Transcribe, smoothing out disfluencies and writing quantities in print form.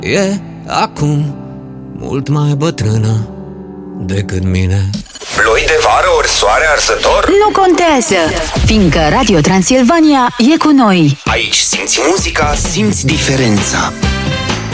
E acum mult mai bătrână decât mine. Ploi de vară ori soare arzător? Nu contează, fiindcă Radio Transilvania e cu noi. Aici simți muzica, simți diferența.